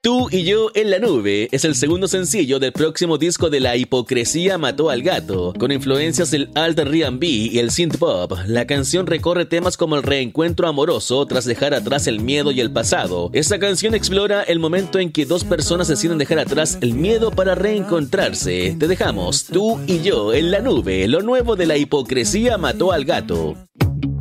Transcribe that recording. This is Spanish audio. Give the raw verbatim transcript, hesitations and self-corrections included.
Tú y yo en la nube es el segundo sencillo del próximo disco de La Hipocresía Mató al Gato. Con influencias del alt R and B y el synth pop, la canción recorre temas como el reencuentro amoroso tras dejar atrás el miedo y el pasado. Esta canción explora el momento en que dos personas deciden dejar atrás el miedo para reencontrarse. Te dejamos Tú y yo en la nube, lo nuevo de La Hipocresía Mató al Gato.